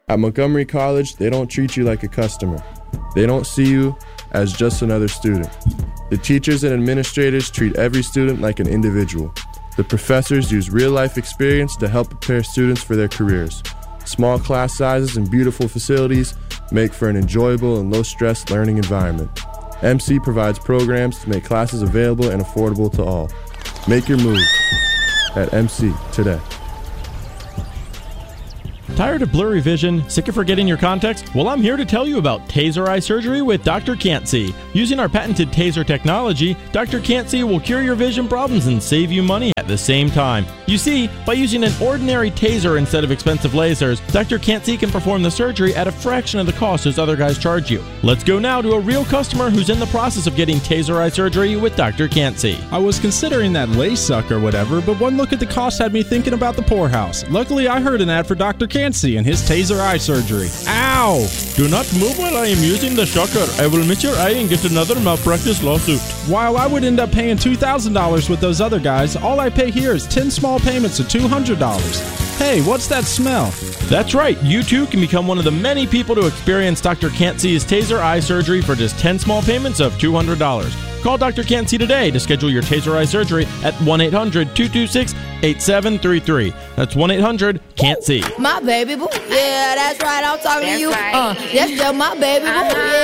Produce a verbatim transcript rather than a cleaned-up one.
At Montgomery College, they don't treat you like a customer. They don't see you as just another student. The teachers and administrators treat every student like an individual. The professors use real-life experience to help prepare students for their careers. Small class sizes and beautiful facilities make for an enjoyable and low-stress learning environment. M C provides programs to make classes available and affordable to all. Make your move at M C today. Tired of blurry vision? Sick of forgetting your context? Well, I'm here to tell you about Taser Eye Surgery with Doctor Cantsey. Using our patented Taser technology, Doctor Cantsey will cure your vision problems and save you money at the same time. You see, by using an ordinary taser instead of expensive lasers, Doctor Cantsey can perform the surgery at a fraction of the cost as other guys charge you. Let's go now to a real customer who's in the process of getting Taser Eye Surgery with Doctor Cantsey. I was considering that lace suck or whatever, but one look at the cost had me thinking about the poorhouse. Luckily, I heard an ad for Doctor Cantsey and his Taser Eye Surgery. Ow! Do not move while I am using the shocker. I will miss your eye and get another malpractice lawsuit. While I would end up paying two thousand dollars with those other guys, all I pay here is ten small payments of two hundred dollars. Hey, what's that smell? That's right. You too can become one of the many people to experience Doctor Cantsey's Taser Eye Surgery for just ten small payments of two hundred dollars. Call Doctor Cantsey today to schedule your Taser Eye Surgery at one eight hundred two two six eight seven three three. That's one eight hundred can't see. My baby boo. Yeah, that's right. I'm talking That's to you. right. Uh, that's just my baby boo. Uh-huh. Yeah.